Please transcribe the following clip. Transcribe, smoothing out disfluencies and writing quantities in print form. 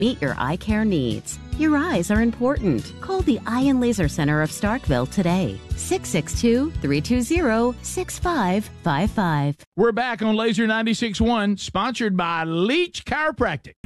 Meet your eye care needs. Your eyes are important. Call the Eye and Laser Center of Starkville today. 662-320-6555. We're back on Laser 96.1, sponsored by Leach Chiropractic.